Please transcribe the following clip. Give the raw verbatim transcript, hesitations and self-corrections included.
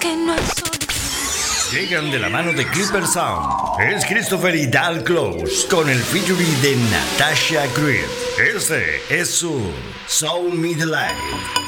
que no hay solución. Llegan de la mano de Clipper Sound. Es Christopher y Dal Close con el featuring de Natasha Creed. Este es su Soul Me the Light.